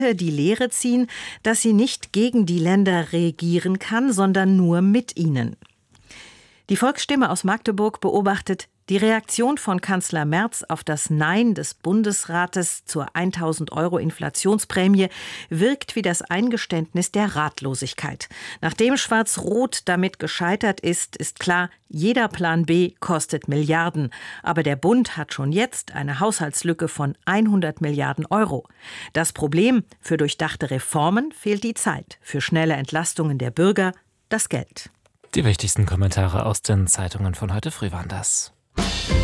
die Lehre ziehen, dass sie nicht gegen die Länder regieren kann, sondern nur mit ihnen. Die Volksstimme aus Magdeburg beobachtet, die Reaktion von Kanzler Merz auf das Nein des Bundesrates zur 1.000 € Inflationsprämie wirkt wie das Eingeständnis der Ratlosigkeit. Nachdem Schwarz-Rot damit gescheitert ist, ist klar, jeder Plan B kostet Milliarden. Aber der Bund hat schon jetzt eine Haushaltslücke von 100 Milliarden Euro. Das Problem: für durchdachte Reformen fehlt die Zeit, für schnelle Entlastungen der Bürger das Geld. Die wichtigsten Kommentare aus den Zeitungen von heute früh waren das.